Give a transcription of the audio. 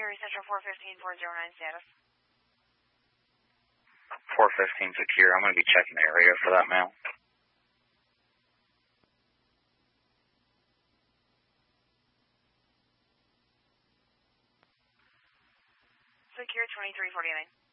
Missouri Central 415-409 status. 415 secure. I'm going to be checking the area for that mail. Secure 2349.